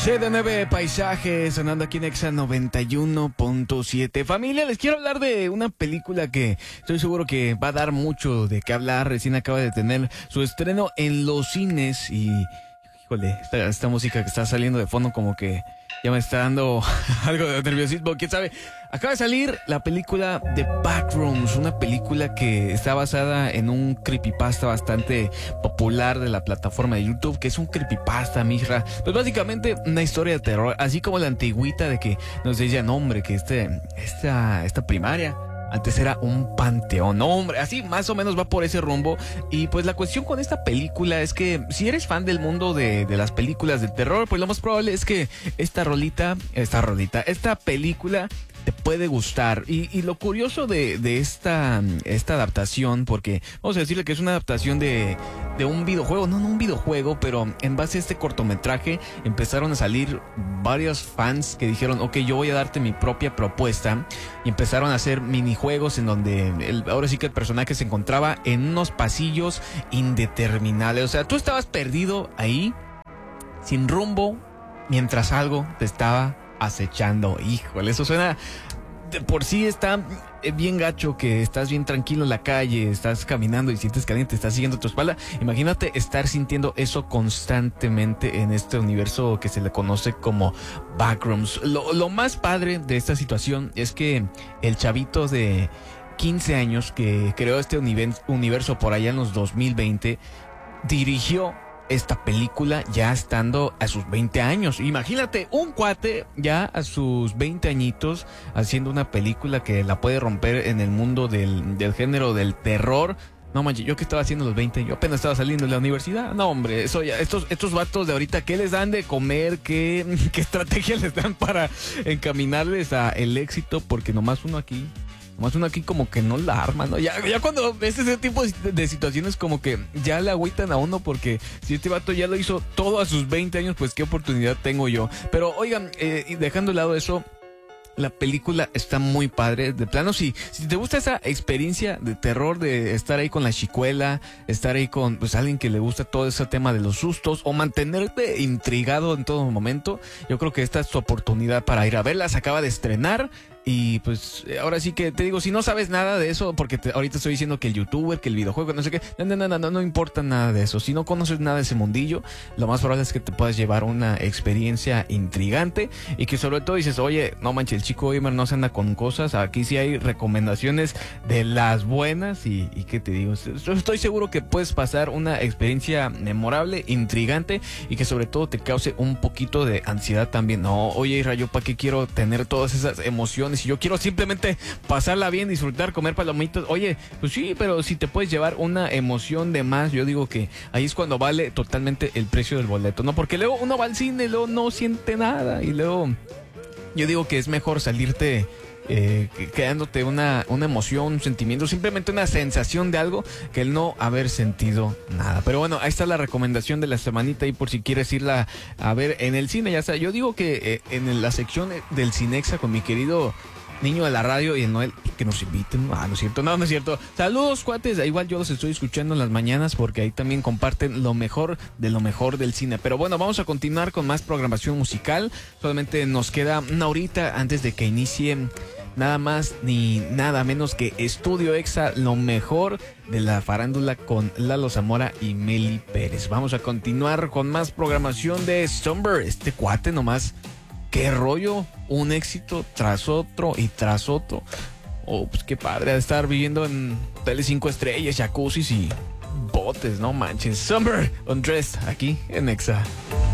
Che de 9 paisajes sonando aquí en Exa 91.7. Familia, les quiero hablar de una película que estoy seguro que va a dar mucho de qué hablar. Recién acaba de tener su estreno en los cines y, híjole, esta música que está saliendo de fondo como que ya me está dando algo de nerviosismo. ¿Quién sabe? Acaba de salir la película de Backrooms, una película que está basada en un creepypasta bastante popular de la plataforma de YouTube, que es un creepypasta, Misra. Pues básicamente una historia de terror, así como la antigüita de que nos decía, no hombre, que esta primaria antes era un panteón, no, hombre, así más o menos va por ese rumbo. Y pues la cuestión con esta película es que si eres fan del mundo de las películas de terror, pues lo más probable es que esta película te puede gustar. Y lo curioso de esta adaptación, porque vamos a decirle que es una adaptación de un videojuego, no un videojuego, pero en base a este cortometraje empezaron a salir varios fans que dijeron, ok, yo voy a darte mi propia propuesta, y empezaron a hacer minijuegos en donde ahora sí que el personaje se encontraba en unos pasillos indeterminables. O sea, tú estabas perdido ahí, sin rumbo, mientras algo te estaba acechando. Híjole, eso suena... De por sí está bien gacho que estás bien tranquilo en la calle, estás caminando y sientes que alguien te está siguiendo tu espalda. Imagínate estar sintiendo eso constantemente en este universo que se le conoce como Backrooms. Lo más padre de esta situación es que el chavito de 15 años que creó este universo por allá en los 2020 dirigió esta película ya estando a sus 20 años. Imagínate, un cuate ya a sus 20 añitos haciendo una película que la puede romper en el mundo del género del terror. No manches, yo que estaba haciendo a los 20, yo apenas estaba saliendo de la universidad. No, hombre, eso ya, estos vatos de ahorita, ¿qué les dan de comer? ¿Qué estrategia les dan para encaminarles a el éxito? Porque nomás uno aquí como que no la arma, ¿no? Ya cuando ves ese tipo de situaciones como que ya le agüitan a uno, porque si este vato ya lo hizo todo a sus 20 años, pues qué oportunidad tengo yo. Pero oigan, dejando de lado eso, la película está muy padre. De plano, si te gusta esa experiencia de terror, de estar ahí con la chicuela, estar ahí con pues alguien que le gusta todo ese tema de los sustos, o mantenerte intrigado en todo momento, yo creo que esta es tu oportunidad para ir a verla. Se acaba de estrenar. Y pues ahora sí que te digo, si no sabes nada de eso, porque ahorita estoy diciendo que el youtuber, que el videojuego, no sé qué, no importa nada de eso. Si no conoces nada de ese mundillo, lo más probable es que te puedas llevar una experiencia intrigante y que sobre todo dices, oye, no manches, el chico gamer no se anda con cosas. Aquí sí hay recomendaciones de las buenas y qué te digo, yo estoy seguro que puedes pasar una experiencia memorable, intrigante y que sobre todo te cause un poquito de ansiedad también. No, oye, Rayo, ¿para qué quiero tener todas esas emociones? Si yo quiero simplemente pasarla bien, disfrutar, comer palomitas, oye, pues sí, pero si te puedes llevar una emoción de más, yo digo que ahí es cuando vale totalmente el precio del boleto, ¿no? Porque luego uno va al cine y luego no siente nada y luego yo digo que es mejor salirte quedándote una emoción, un sentimiento, simplemente una sensación de algo, que el no haber sentido nada. Pero bueno, ahí está la recomendación de la semanita y por si quieres irla a ver en el cine, ya está. Yo digo que en la sección del Cinexa con mi querido niño de la radio y el Noel, que nos inviten. No es cierto. Saludos, cuates. Igual yo los estoy escuchando en las mañanas porque ahí también comparten lo mejor del cine. Pero bueno, vamos a continuar con más programación musical. Solamente nos queda una horita antes de que inicie nada más ni nada menos que Estudio Exa, lo mejor de la farándula con Lalo Zamora y Meli Pérez. Vamos a continuar con más programación de Stumber. Este cuate nomás, qué rollo, un éxito tras otro y tras otro. Oh, pues qué padre de estar viviendo en hoteles 5 estrellas, jacuzzis y botes, no manches. Summer Undressed, aquí en Exa.